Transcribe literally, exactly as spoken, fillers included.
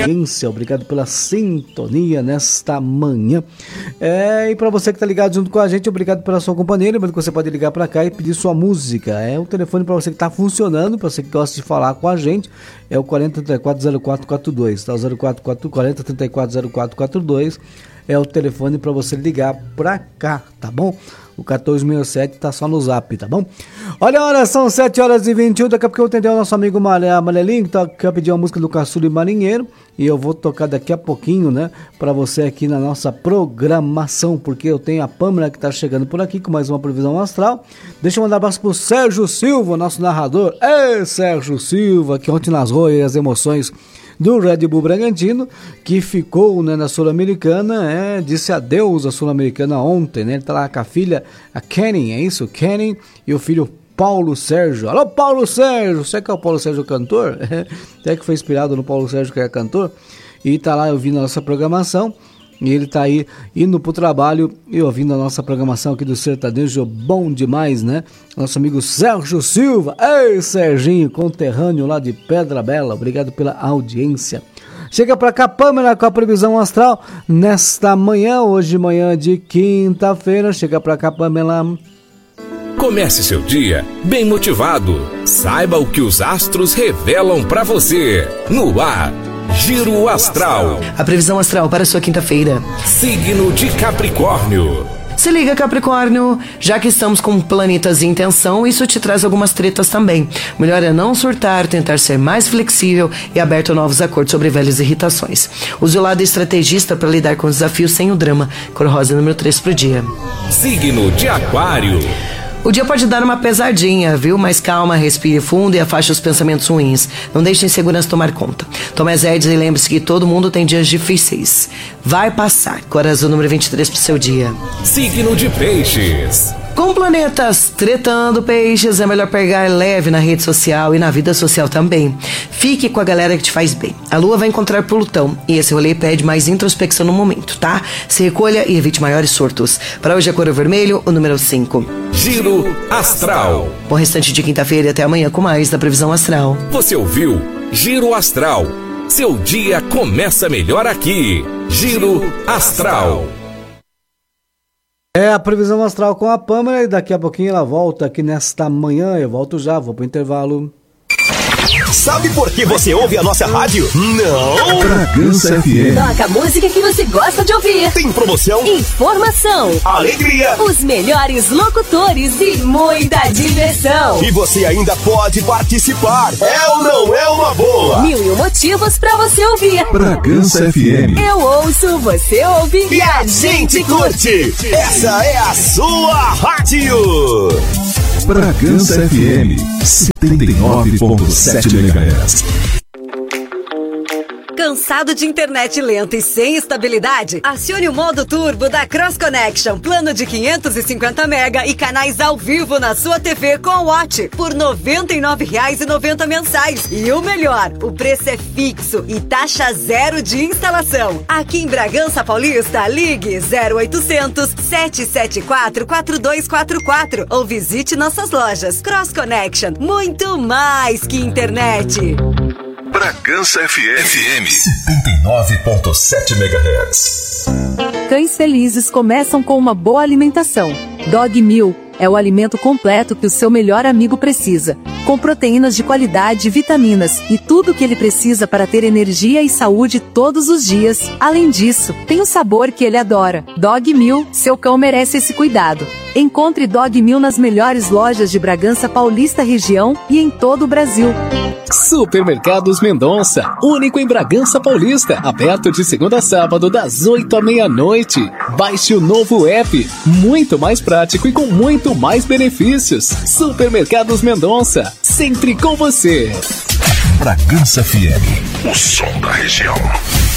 audiência, obrigado pela sintonia nesta manhã. É, e para você que tá ligado junto com a gente, obrigado pela sua companhia. Lembrando que você pode ligar para cá e pedir sua música. É o telefone para você que tá funcionando, para você que gosta de falar com a gente, é o quarenta, trinta e quatro, zero quatro quatro dois, tá? O zero quatro quatro, quarenta, trinta e quatro, zero quatro quatro dois é o telefone para você ligar para cá, tá bom? O quatorze sessenta e sete tá só no zap, tá bom? Olha a hora, são sete horas e vinte e um. Daqui a pouco eu vou atender o nosso amigo Malelinho, que tá, quer pedir uma música do Caçula e Marinheiro. E eu vou tocar daqui a pouquinho, né? Pra você aqui na nossa programação. Porque eu tenho a Pâmela que tá chegando por aqui com mais uma previsão astral. Deixa eu mandar um abraço pro Sérgio Silva, nosso narrador. Ei, Sérgio Silva, que ontem narrou aí as emoções do Red Bull Bragantino, que ficou, né, na Sul-Americana, é, disse adeus à Sul-Americana ontem, né? Ele tá lá com a filha, a Kenny, é isso? Kenny e o filho Paulo Sérgio. Alô, Paulo Sérgio! Você que é o Paulo Sérgio cantor? Até que foi inspirado no Paulo Sérgio, que é cantor, e tá lá ouvindo a nossa programação. E ele tá aí indo pro trabalho e ouvindo a nossa programação aqui do Sertanejo bom demais, né? Nosso amigo Sérgio Silva. Ei, Serginho, conterrâneo lá de Pedra Bela. Obrigado pela audiência. Chega pra cá, Pâmela, com a previsão astral nesta manhã, hoje manhã de quinta-feira. Chega pra cá, Pâmela. Comece seu dia bem motivado. Saiba o que os astros revelam pra você. No ar, Giro Astral. A previsão astral para sua quinta-feira. Signo de Capricórnio. Se liga, Capricórnio, já que estamos com planetas em tensão, isso te traz algumas tretas também. Melhor é não surtar, tentar ser mais flexível e aberto a novos acordos sobre velhas irritações. Use o lado estrategista para lidar com os desafios sem o drama. Cor rosa número três pro dia. Signo de Aquário. O dia pode dar uma pesadinha, viu? Mas calma, respire fundo e afaste os pensamentos ruins. Não deixe a insegurança tomar conta. Tome as rédeas e lembre-se que todo mundo tem dias difíceis. Vai passar. Cor azul número vinte e três pro seu dia. Signo de Peixes. Com planetas tretando, Peixes, é melhor pegar leve na rede social e na vida social também. Fique com a galera que te faz bem. A Lua vai encontrar Plutão e esse rolê pede mais introspecção no momento, tá? Se recolha e evite maiores surtos. Para hoje a cor é vermelho, o número cinco. Giro Astral. Bom restante de quinta-feira e até amanhã com mais da previsão astral. Você ouviu Giro Astral. Seu dia começa melhor aqui. Giro Astral. É a previsão astral com a Pâmela e daqui a pouquinho ela volta aqui nesta manhã. Eu volto já, vou pro intervalo. Sabe por que você ouve a nossa rádio? Não! Bragança F M. Toca a música que você gosta de ouvir. Tem promoção, informação, alegria, os melhores locutores e muita diversão. E você ainda pode participar. É ou não é uma boa? Mil e um motivos pra você ouvir. Bragança F M. Eu ouço, você ouve e a gente curte. Essa é a sua rádio. Bragança F M setenta e nove ponto sete megahertz. Cansado de internet lenta e sem estabilidade? Acione o modo turbo da Cross Connection, plano de quinhentos e cinquenta mega e canais ao vivo na sua T V com o Watch por noventa e nove reais e noventa mensais. E o melhor, o preço é fixo e taxa zero de instalação. Aqui em Bragança Paulista, ligue zero oitocentos, sete sete quatro, quatro dois quatro quatro ou visite nossas lojas. Cross Connection, muito mais que internet. Bragança F M setenta e nove ponto sete megahertz. Cães felizes começam com uma boa alimentação. Dog Meal é o alimento completo que o seu melhor amigo precisa, com proteínas de qualidade, vitaminas e tudo o que ele precisa para ter energia e saúde todos os dias. Além disso, tem o sabor que ele adora. Dog Meal, seu cão merece esse cuidado. Encontre Dog Meal nas melhores lojas de Bragança Paulista região e em todo o Brasil. Supermercados Mendonça, único em Bragança Paulista, aberto de segunda a sábado das oito à meia-noite. Baixe o novo app, muito mais prático e com muito mais benefícios. Supermercados Mendonça, sempre com você. Bragança F M, o som da região.